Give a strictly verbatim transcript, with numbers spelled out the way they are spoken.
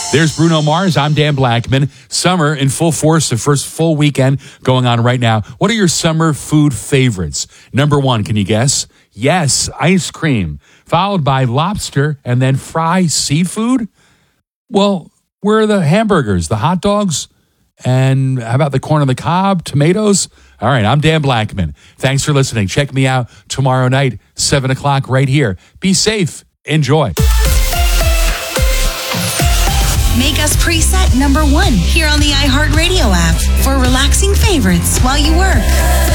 There's Bruno Mars. I'm Dan Blackman. Summer in full force, the first full weekend going on right now. What are your summer food favorites? Number one, can you guess? Yes, ice cream, followed by lobster and then fry seafood. Well, where are the hamburgers, the hot dogs? And how about the corn on the cob, tomatoes? All right, I'm Dan Blackman. Thanks for listening. Check me out tomorrow night, seven o'clock right here. Be safe. Enjoy. Make us preset number one here on the iHeartRadio app for relaxing favorites while you work.